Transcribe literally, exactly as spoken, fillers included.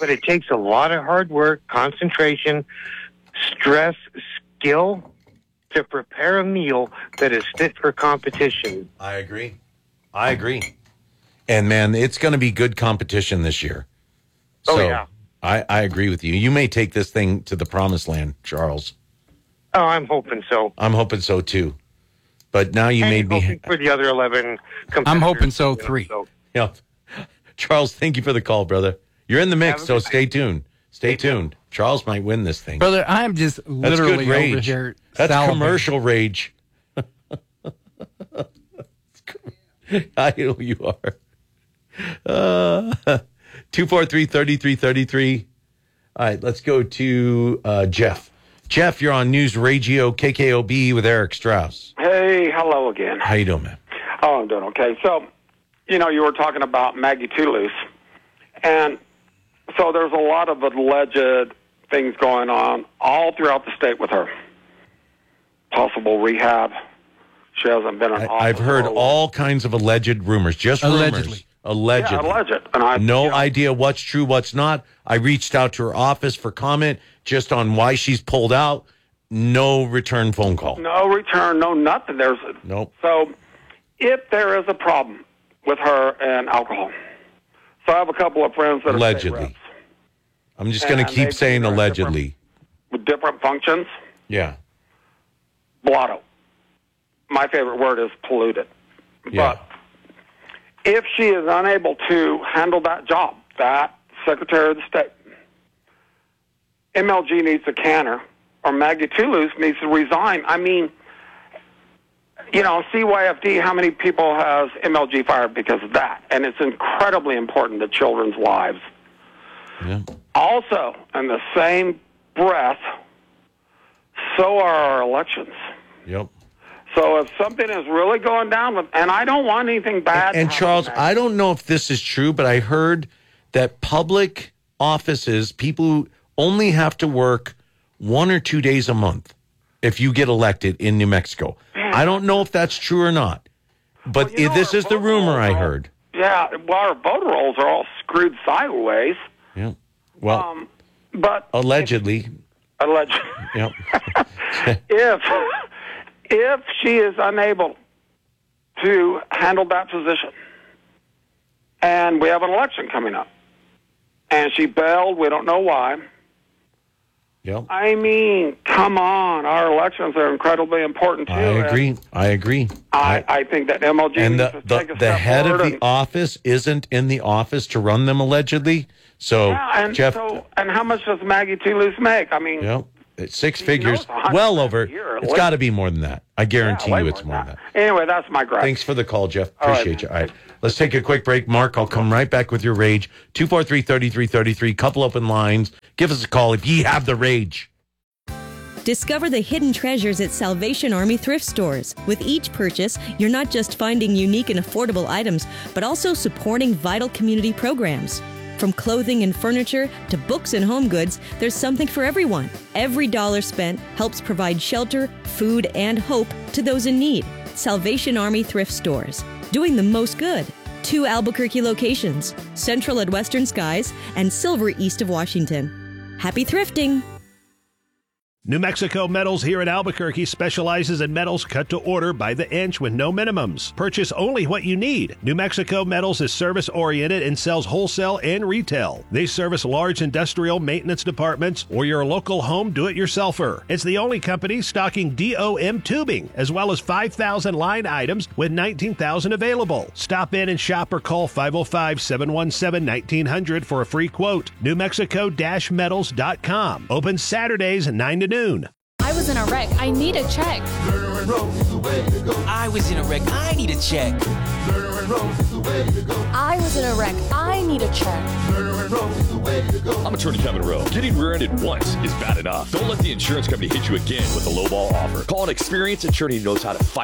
but it takes a lot of hard work, concentration, stress, skill to prepare a meal that is fit for competition. I agree. I agree. And, man, it's going to be good competition this year. So Oh, yeah. I, I agree with you. You may take this thing to the promised land, Charles. Oh, I'm hoping so. I'm hoping so, too. But now you And made me... hoping for the other eleven competitors. I'm hoping so, three. So, Yeah. Charles, thank you for the call, brother. You're in the mix, so stay tuned. Stay tuned. Charles might win this thing. Brother, I'm just That's literally good rage. over here. That's salivating. commercial rage. I know you are. Uh, two four three, three three three three. All right, let's go to uh, Jeff. Jeff, you're on News Radio K K O B with Eric Strauss. Hey, hello again. How you doing, man? Oh, I'm doing okay. So, you know, you were talking about Maggie Toulouse, and so there's a lot of alleged things going on all throughout the state with her. Possible rehab. She hasn't been in I, office. I've heard for a all kinds of alleged rumors, just Allegedly. rumors. Allegedly. Yeah, alleged. And I, No you know, idea what's true, what's not. I reached out to her office for comment just on why she's pulled out. No return phone call. No return, no nothing. There's Nope. So, if there is a problem with her and alcohol, so I have a couple of friends that are state Allegedly. reps I'm just going to And keep they- saying they're allegedly. with different functions. Yeah. Blotto. My favorite word is polluted. Yeah. But if she is unable to handle that job, that Secretary of the State, M L G needs to can her, or Maggie Toulouse needs to resign. I mean, you know, C Y F D, how many people has M L G fired because of that? And it's incredibly important to children's lives. Yeah. Also, in the same breath, so are our elections. Yep. So if something is really going down with, and I don't want anything bad. And to Charles, happen. I don't know if this is true, but I heard that public offices, people who only have to work one or two days a month if you get elected in New Mexico. I don't know if that's true or not, but Well, you know, this our is the voter rumor rolls I are all- heard. Yeah, well, our voter rolls are all screwed sideways. Yeah. Well, Um, but allegedly. alleged. Yep. if if she is unable to handle that position, and we have an election coming up, and she bailed, we don't know why. Yep. I mean, come on, our elections are incredibly important too. I and agree. I agree. I, I think that M L G and needs the, to the, take a the step head of forward the and- office isn't in the office to run them allegedly. So, Yeah, and Jeff, so, and how much does Maggie Toulouse make? I mean, you know, it's six She figures, knows a hundred well grand over. a year, at It's least. got to be more than that. I guarantee yeah, way you it's more more than that. Anyway, that's my gripe. Thanks for the call, Jeff. All right, Appreciate you. man. All right, let's take a quick break. Mark, I'll come right back with your rage. two four three, three three three three. Couple open lines. Give us a call if ye have the rage. Discover the hidden treasures at Salvation Army thrift stores. With each purchase, you're not just finding unique and affordable items, but also supporting vital community programs. From clothing and furniture to books and home goods, there's something for everyone. Every dollar spent helps provide shelter, food, and hope to those in need. Salvation Army thrift stores, doing the most good. Two Albuquerque locations, Central at Western Skies and Silver east of Washington. Happy thrifting! New Mexico Metals here in Albuquerque specializes in metals cut to order by the inch with no minimums. Purchase only what you need. New Mexico Metals is service-oriented and sells wholesale and retail. They service large industrial maintenance departments or your local home do-it-yourselfer. It's the only company stocking D O M tubing, as well as five thousand line items with nineteen thousand available. Stop in and shop or call five oh five, seven one seven, nineteen hundred for a free quote. New Mexico Metals dot com. Open Saturdays nine to noon. I was in a wreck. I need a check. I was in a wreck. I need a check. I was in a wreck. I need a check. I'm attorney Kevin Rowe. Getting rear-ended once is bad enough. Don't let the insurance company hit you again with a lowball offer. Call an experienced attorney who knows how to fight